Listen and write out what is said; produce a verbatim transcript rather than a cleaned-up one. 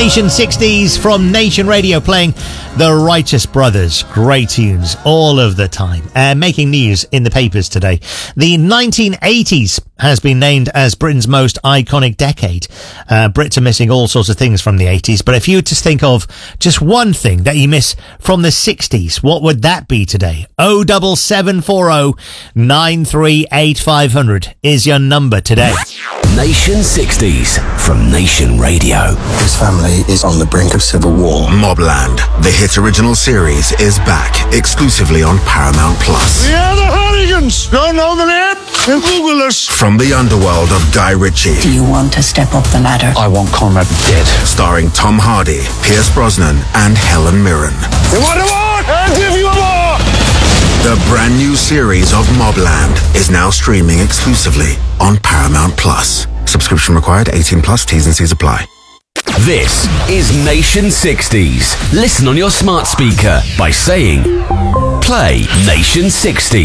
Nation sixties from Nation Radio, playing the Righteous Brothers. Great tunes all of the time. Uh, making news in the papers today. The nineteen eighties has been named as Britain's most iconic decade. Uh, Brits are missing all sorts of things from the eighties, but if you were to think of just one thing that you miss from the sixties, what would that be today? oh seven seven four oh nine three eight five hundred is your number today. Nation sixties from Nation Radio. His family is on the brink of civil war. Mobland, the hit original series, is back exclusively on Paramount Plus. We are the Hooligans! Don't know the name? Google us. From the underworld of Guy Ritchie. Do you want to step up the ladder? I want Conrad dead. Starring Tom Hardy, Pierce Brosnan, and Helen Mirren. You want a war? I'll give you a war! The brand new series of Mobland is now streaming exclusively on Paramount Plus. Subscription required, eighteen plus, T's and C's apply. This is Nation sixties. Listen on your smart speaker by saying, play Nation sixties.